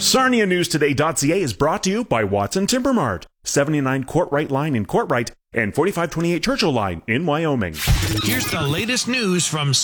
SarniaNewsToday.ca is brought to you by Watson Timber Mart, 79 Courtright Line in Courtright and 4528 Churchill Line in Wyoming. Here's the latest news from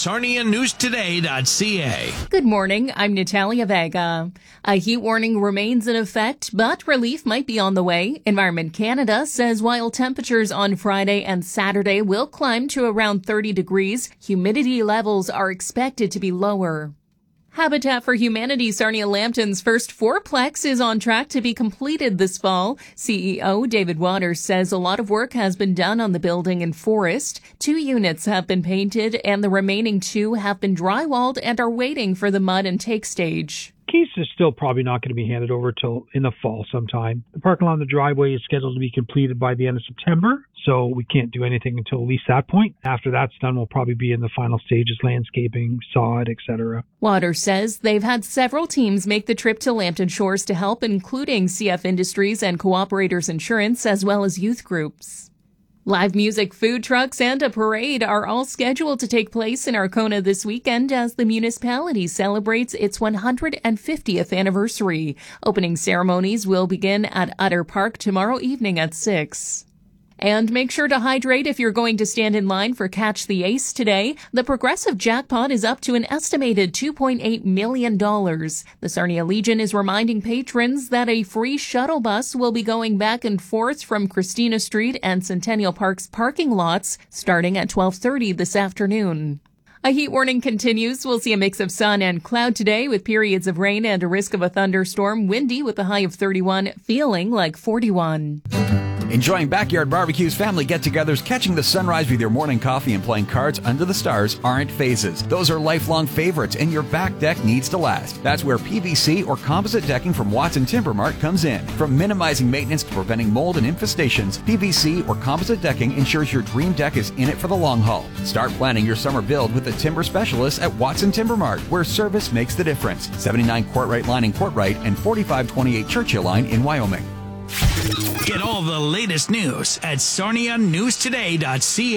SarniaNewsToday.ca. Good morning, I'm Natalia Vega. A heat warning remains in effect, but relief might be on the way. Environment Canada says while temperatures on Friday and Saturday will climb to around 30 degrees, humidity levels are expected to be lower. Habitat for Humanity Sarnia Lambton's first fourplex is on track to be completed this fall. CEO David Waters says a lot of work has been done on the building in Forest. 2 units have been painted and the remaining 2 have been drywalled and are waiting for the mud and take stage. Keys is still probably not going to be handed over till in the fall sometime. The parking lot and the driveway is scheduled to be completed by the end of September, so we can't do anything until at least that point. After that's done, we'll probably be in the final stages, landscaping, sod, etc. Waters says they've had several teams make the trip to Lambton Shores to help, including CF Industries and Cooperators Insurance, as well as youth groups. Live music, food trucks, and a parade are all scheduled to take place in Arkona this weekend as the municipality celebrates its 150th anniversary. Opening ceremonies will begin at Utter Park tomorrow evening at 6. And make sure to hydrate if you're going to stand in line for Catch the Ace today. The progressive jackpot is up to an estimated $2.8 million. The Sarnia Legion is reminding patrons that a free shuttle bus will be going back and forth from Christina Street and Centennial Park's parking lots starting at 12:30 this afternoon. A heat warning continues. We'll see a mix of sun and cloud today with periods of rain and a risk of a thunderstorm. Windy with a high of 31, feeling like 41. Enjoying backyard barbecues, family get-togethers, catching the sunrise with your morning coffee, and playing cards under the stars aren't phases. Those are lifelong favorites, and your back deck needs to last. That's where PVC or composite decking from Watson Timber Mart comes in. From minimizing maintenance to preventing mold and infestations, PVC or composite decking ensures your dream deck is in it for the long haul. Start planning your summer build with the timber specialists at Watson Timber Mart, where service makes the difference. 79 Courtright Line in Courtright and 4528 Churchill Line in Wyoming. Get all the latest news at SarniaNewsToday.ca.